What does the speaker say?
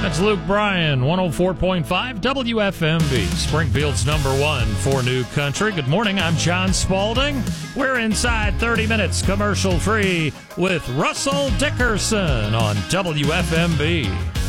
That's Luke Bryan, 104.5 WFMB, Springfield's number one for New Country. Good morning, I'm John Spalding. We're inside 30 minutes commercial free with Russell Dickerson on WFMB.